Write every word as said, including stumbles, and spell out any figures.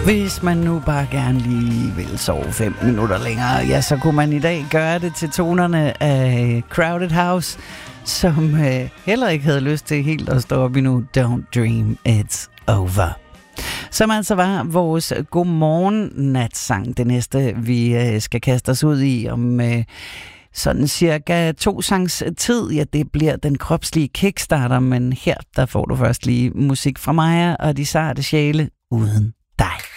Hvis man nu bare gerne lige vil sove fem minutter længere, ja, så kunne man i dag gøre det til tonerne af Crowded House, som øh, heller ikke havde lyst til helt at stå op endnu. Don't dream it's over. Som altså var vores godmorgen-natsang, det næste vi øh, skal kaste os ud i om øh, sådan cirka to sangs tid. Ja, det bliver den kropslige kickstarter, men her der får du først lige musik fra Maja og de sarte sjæle uden dig.